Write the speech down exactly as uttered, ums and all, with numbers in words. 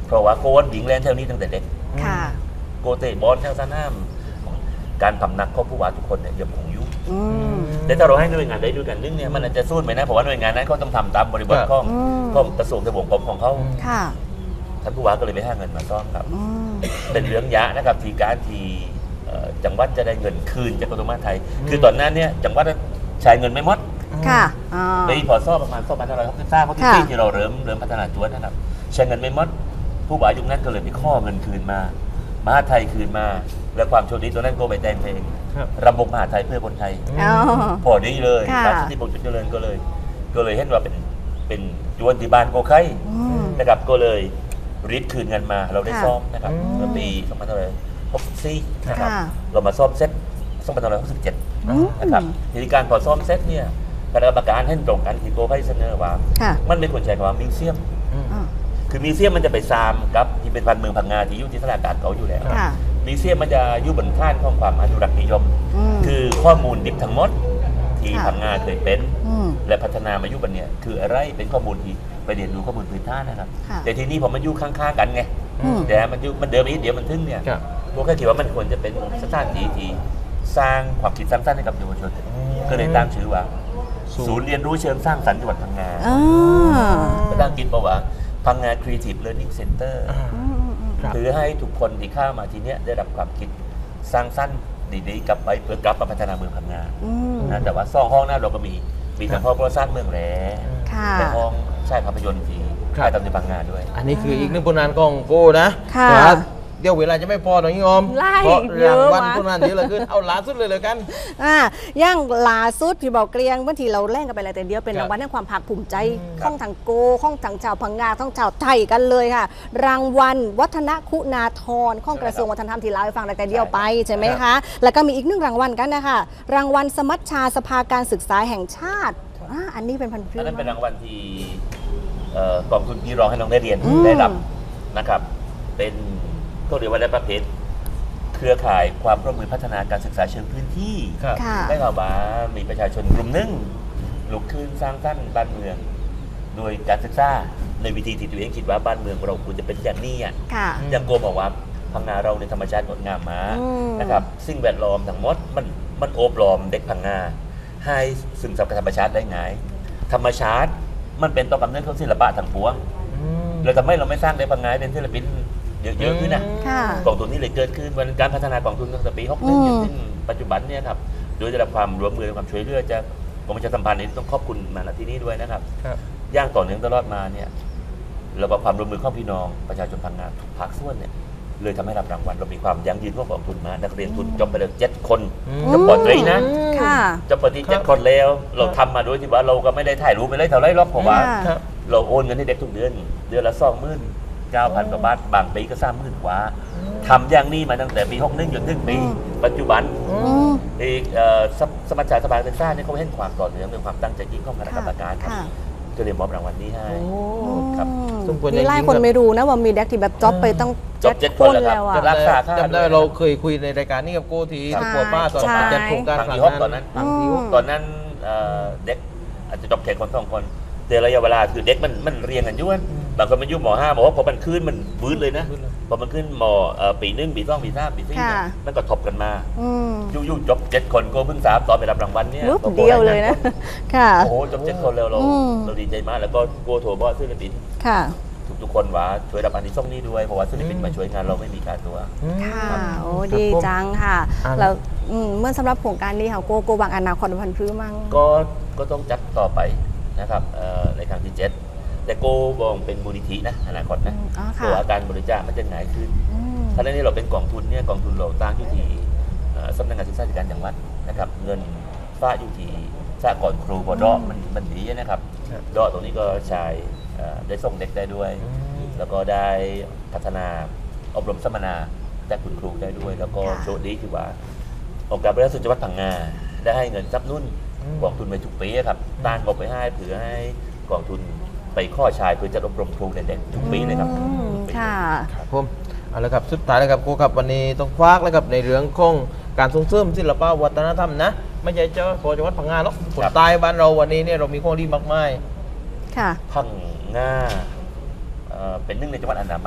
เพราะว่าโคนหญิงแลนแถวนี้ตั้งแต่เด็กโกเตะบอลแถวสนามการพำนักของผู้ว่าทุกคนเนี่ยยังคงอยู่แต่ถ้าเราให้หน่วยงานได้ด้วยกันนึงเนี่ยมันอาจจะสู้ไหมนะเพราะว่าหน่วยงานนั้นเขาต้องทำตามบริบทของของกระทรวงทบวงกรมของเขาท่านผู้ว่าก็เลยไม่ให้เงินมาซ่อมครับเป็นเรื่องยะนะครับทีการทีจังหวัดจะได้เงินคืนจากกระทรวงมหาดไทยคือตอนนั้นเนี่ยจังหวัดใช้เงินไม่หมดปีพศประมาณสองพันห้าร้อยหกสิบสามเพราะที่ที่เราเริ่มเริ่มพัฒนาตัวนะครับใช้เงินไม่หมดผู้ว่ายุคนั้นก็เลยไปข้อเงินคืนมามหาดไทยคืนมาและความโชคดีตัวนั้นก็ไปแต่งเพลงระบบมหาดไทยเพื่อคนไทยพอดีเลยครับที่ผมจุดเจริญก็เลยก็เลยเห็นว่าเป็นเป็นจวนที่บ้านโกไข่นะครับก็เลยรีดคืนเงินมาเราได้ซ่อมนะครับเมื่อปีสองพันห้าร้อยหกสิบสี่นะครับเรามาซ่อมเซ็ตสองพันห้าร้อยหกสิบเจ็ดนะครับทีนี้การพอซ่อมเซ็ตเนี่ยคณะกรรมการให้ตรงกันที่โกไข่เสนอว่ามันเป็นคนใช้คำว่ามิวเซียมคือมิวเซียมมันจะไปซามกับที่เป็นพันเมืองพังงาที่อยู่ที่ธนาคารเขาอยู่แล้วมิวเซียมมันจะอยู่บนท่านของความอนุรักษ์นิยมคือข้อมูลดิบทั้งหมดที่พังงาเคยเป็นและพัฒนามาอยู่บนเนี่ยคืออะไรเป็นข้อมูลที่ไปเรียนรู้ข้อมูลพื้นฐานนะครับแต่ทีนี้พอมันอยู่ข้างๆกันไงแต่มันอยู่มันเดิมนี้เดี๋ยวมันทึ่งเนี่ยพวกแค่คิดว่ามันควรจะเป็นสถานที่ที่สร้างความคิดสร้างสรรค์ให้กับเยาวชนก็เลยตั้งชื่อว่าศูนย์เรียนรู้เชิงสร้างสรรค์จังหวัดพังงาก็ตั้งคิดบอกว่าพังงา Creative Learning Center คือให้ทุกคนที่เข้ามาที่นี้ได้รับความคิดสร้างสรรค์ดีๆกลับไปเพื่อกลับมาพัฒนาเมืองพังงานะแต่ว่าซ่องห้องหน้าเราก็มีมีทั้งห้องประวัติศาสตร์เมืองแหล่แต่ห้องใช่ภาพยนตร์ที่ถ่ายทำในพังงาด้วยอันนี้คืออีกหนึ่งผลงานของโก้นะเดี๋ยวเวลาจะไม่พอหน่อยงอมเพราะรางวัลผลงานเยอะเหลือเกินเอาล่าสุดเลยเลยกันอ่าย่างล่าสุดพี่บอกเกลียงบางทีเราแล่งกันไปอะไรแต่เดียวเป็นรางวัลแห่งความภาคภูมิใจข้องทางโกข้องทางชาวพังงาข้องชาวไทยกันเลยค่ะรางวัลวัฒนคุณาธรข้องกระทรวงวัฒนธรรมที่เราให้ฟังแต่เดียวไปใช่ไหมคะแล้วก็มีอีกหนึ่งรางวัลกันนะคะรางวัลสมัชชาสภาการศึกษาแห่งชาติอันนี้เป็นพันธุ์อันนั้นเป็นรางวัลที่กองทุนพี่รองให้น้องได้เรียนได้รับนะครับเป็นก็เรียกว่าได้ประเภทเครือข่ายความร่วมมือพัฒนาการศึกษาเชิงพื้นที่ได้ข่าวว่ามีประชาชนกลุ่มหนึ่งลุกขึ้นสร้างสรรค์บ้านเมืองโดยการศึกษาในวิธีที่ตัวเองคิดว่าบ้านเมืองเราควรจะเป็นอย่างนี้อ่ะอย่างโกบอกว่าพังงาเราในธรรมชาติงดงามมากนะครับสิ่งแวดล้อมทั้งหมดมันมันโอบล้อมเด็กพังงาให้ซึมซับกับธรรมชาติได้ไงธรรมชาติมันเป็นตัวกำเนิดของศิลปะทั้งปวงเราทำให้เราไม่สร้างเด็กพังงาเป็นศิลปินเยอะๆขึ้นนะกองทุนนี้เลยเกิดขึ้นวันการพัฒนากองทุนตั้งแต่ปีหกหนึ่งจนถึงปัจจุบันเนี่ยครับโดยได้รับความร่วมมือความช่วยเหลือจากกรมประชาสัมพันธ์นี้ต้องขอบคุณมาณที่นี้ด้วยนะครับย่างต่อเนื่องตลอดมาเนี่ยเรากับความร่วมมือของพี่น้องประชาชนพังงาทุกภาคส่วนเนี่ยเลยทำให้รับรางวัลเรามีความยั่งยืนของกองทุนมานักเรียนทุนจบไปแล้วเจ็ดคนจบปตรีนะจบปตรีเจ็ดคนแล้วเราทำมาโดยที่ว่าเราก็ไม่ได้ถ่ายรูปไปเลยเท่าไรหรอกเพราะว่าเราโอนเงินให้เด็กทุกเดือนเดือนละสองหมื่นเก้าพันกว่าบาทบางปีก็สร้างหมื่นกว่าทำอย่างนี้มาตั้งแต่ปีหกหนึ่งจนถึงปีปัจจุบันอีกสมัชชาสภาการศึกษาเนี่ยเขาเห็นความต่อเนื่องเป็นความตั้งใจยิ่งของคณะกรรมการก็เลยมอบรางวัลนี้ให้ครับมีหลายคนไม่รู้นะว่ามีเด็กที่แบบจ็อบไปต้องเจ็ดคนแล้วครับรักษาจำได้เราเคยคุยในรายการนี้กับโกทีตัวป้าตอนจัดโครงการทางที่ฮอกตอนนั้นตอนนั้นเด็กอาจจะจบแค่คนสองคนเดี๋ยวระยะเวลาคือเด็กมันมันเรียนกันยุ่งบางคนมันยุ่งม.ห้าบอกว่าพอมันขึ้นมันบื้นเลยนะพอมันขึ้นม.ปีหนึ่งปีสองปีสามปีสี่มันก็ทบกันมายุ่งยุ่งจบเจ็ดคนก็เพิ่งสามตอนไปรับรางวัลเนี่ยเดียวเลยนะค่ะโอ้โหจบเจ็ดคนแล้วเราเราดีใจมากแล้วก็โกโถบอสศิลปินค่ะทุกๆคนว่าช่วยรับอันนี้ส่งนี้ด้วยเพราะว่าศิลปินมาช่วยงานเราไม่มีการตัวค่ะโอ้ดีจังค่ะแล้วเมื่อสำหรับโครงการนี้ค่ะโกโกบางอนาคตพันธุ์พื้นมั่งก็ก็ต้องจัดต่อไปนะครับในครั้งที่เจ็ดแต่โกบองเป็นมูลนิธินะอนาคตนะตัวอาการบริจาคมันจะง่ายขึ้นถ้าในนี้เราเป็นกองทุนเนี่ยกองทุนเราตั้งอยู่ที่สำนักงานศึกษาธิการจังหวัดนะครับเงินฝ้าอยู่ที่สหกรณ์ครูบอดอมันมันดีนะครับดอตรงนี้ก็ใช้ได้ส่งเด็กได้ด้วยแล้วก็ได้พัฒนาอบรมสัมมนาแต่คุณครูได้ด้วยแล้วก็โชคดีคือว่าองค์การบริหารส่วนจังหวัดพังงาได้ให้เงินซับนุ่นกองทุนไปทุกปีครับต้านงบไปให้เผื่อให้กองทุนไปข้อชายเพื่อจะอบรมครูเด็กทุกปีเลยครับค่ะครับผมเอาละครับสุดท้ายแล้วครับครูครับวันนี้ต้องควักแล้วครับในเรื่องของการส่งเสริมศิลปวัฒนธรรมนะไม่ใช่เจ้าพอจังหวัดพังงาหรอกคนใต้บ้านเราวันนี้เนี่ยเรามีข้อดีมากมายค่ะพังงาเป็นหนึ่งในจังหวัดอันดามัน